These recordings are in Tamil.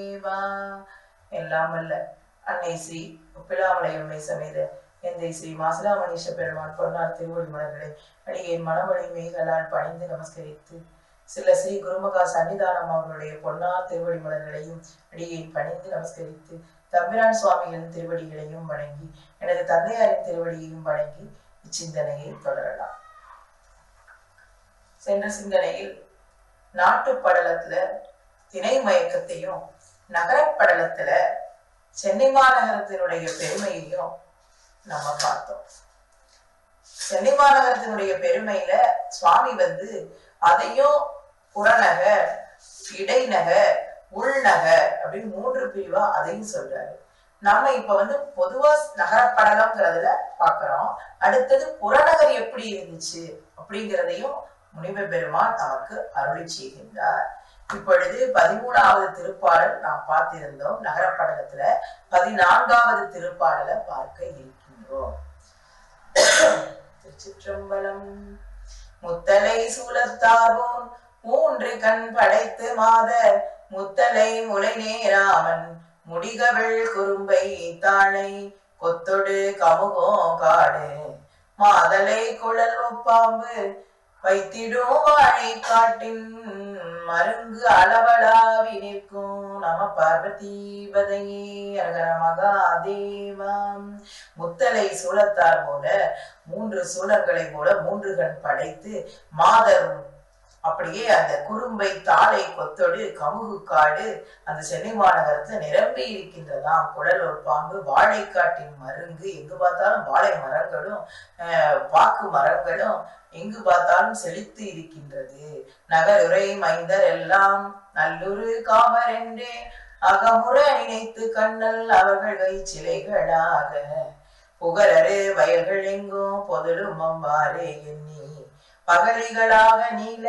தேவா எல்லாம் வல்ல அன்னை ஸ்ரீ பிளாமலையம்மை சமேத எந்தை ஸ்ரீ மாசிலாமணீஷ பெருமான் பொன்னார் திருவடி மலர்களை அடியேன் மனமொழி மெய்களால் பணிந்து நமஸ்கரித்து சில ஸ்ரீ குருமகா சன்னிதானம் அவர்களுடைய பொன்னார் திருவடி மலர்களையும் அடியேன் பணிந்து நமஸ்கரித்து தம்பிரான் சுவாமிகளின் திருவடிகளையும் வணங்கி எனது தந்தையாரின் திருவடியையும் வணங்கி இச்சிந்தனையை தொடரலாம். சென்ற சிந்தனையில் நாட்டுப்படலத்துல திணை மயக்கத்தையும் நகரப்படலத்துல சென்னை மாநகரத்தினுடைய பெருமையையும் நம்ம பார்த்தோம். சென்னை மாநகரத்தினுடைய பெருமையில சுவாமி அதையும் புறநகர், இடைநகர், உள்நகர் அப்படின்னு 3 பிரிவா அதையும் சொல்றாரு. நம்ம இப்ப பொதுவா நகரப்படலம்ங்கிறதுல பாக்குறோம். அடுத்தது புறநகர் எப்படி இருந்துச்சு அப்படிங்கிறதையும் முனிவர் பெருமான் நமக்கு அருளி செய்கின்றார். இப்பொழுது 13வது திருப்பாடல் நாம் பார்த்திருந்தோம். நகரப்படலத்துல 14வது திருப்பாடலை பார்க்க இருக்கின்றோம். திருச்சிற்றம்பலம். முத்தலை சூலத்தார்வோன் 3 கண் படைத்து மாதர் முத்தலை முலை நேராமன் முடிகவள் குறும்பை தாழை கொத்தொடு கமுகம் காடு மாதலை குழல் ஒப்பாம்பு வைத்திடும் வாழை காட்டின் மருங்கு அளவலாவி நிற்கும் நம பார்வதீபதையே அரகர மகாதேவம். முத்தலை சூலத்தார் போல 3 சூலங்களை போல 3 கண் படைத்து மாதர் அப்படியே அந்த குறும்பை தாளை கொத்தொடு கமுகு காடு அந்த சென்னை மாநகரத்துல நிரம்பி இருக்கின்றதாம். குடல் ஒரு பாம்பு வாழைக்காட்டின் மருங்கு, எங்கு பார்த்தாலும் வாழை மரங்களும் பாக்கு மரங்களும் எங்கு பார்த்தாலும் செழித்து இருக்கின்றது. நகருரை மைந்தர் எல்லாம் நல்லுரு காமர் என்றே அகமுற நினைத்து கண்ணல் அவர்கள் சிலைகளாக புகழரு வயல்கள் எங்கும் பொதுடும் அம்பாரே எண்ணி பகலிகளாக நீல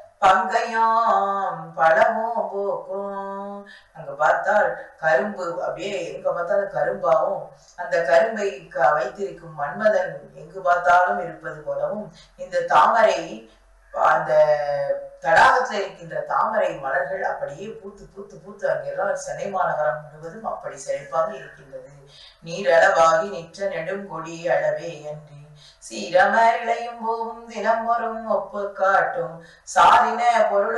பங்கையும் பழமும் போக்கும். அங்க பார்த்தால் கரும்பு அப்படியே எங்க பார்த்தாலும் கரும்பாவும் அந்த கரும்பை வைத்திருக்கும் மன்மதன் எங்கு பார்த்தாலும் இருப்பது போலவும் இந்த தாமரை அந்த தடாகத்துல இருக்கின்ற தாமரை மலர்கள் அப்படியே பூத்து பூத்து பூத்து அங்கெல்லாம் சென்னை மாநகரம் முழுவதும் அப்படி செழிப்பாக இருக்கின்றது. நீரளவாகி நிற்ற நெடும் கொடி அளவே அன்றி சீரம இளையும் போகும் தினம் வரும் ஒப்பு காட்டும் சாரின பொருள்